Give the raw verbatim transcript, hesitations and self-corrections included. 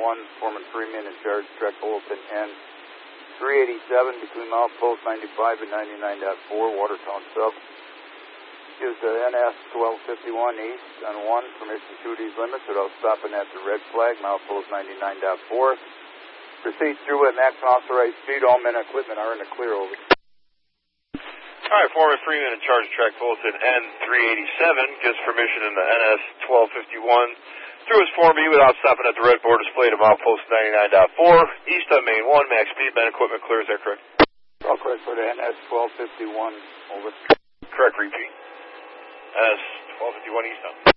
one, Foreman Freeman in charge, track bulletin N three eighty-seven between milepost ninety-five and ninety-nine point four, Watertown sub. Gives the N S twelve fifty-one east on one, permission to these limits without stopping at the red flag, milepost ninety-nine point four. Proceed through at max authorized speed, all men and equipment are in the clear, over. Alright, Foreman Freeman in charge of track bulletin N three eighty-seven gives permission in the N S twelve fifty-one through his Form E without stopping at the red border display to milepost ninety-nine point four, east on main one, max speed, men equipment clear, is that correct? All correct for the N S twelve fifty-one, over. Correct, repeat. N S twelve fifty-one east on.